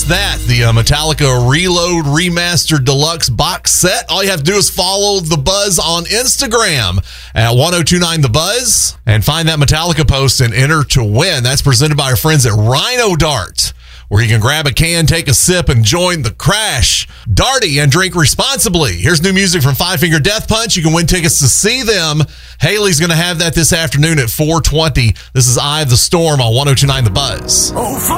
just that, the Metallica Reload Remastered Deluxe box set. All you have to do is follow The Buzz on Instagram at 1029 The Buzz and find that Metallica post and enter to win. That's presented by our friends at Rhino Dart, where you can grab a can, take a sip, and join the crash. Darty and drink responsibly. Here's new music from Five Finger Death Punch. You can win tickets to see them. Haley's going to have that this afternoon at 4:20. This is Eye of the Storm on 1029 The Buzz.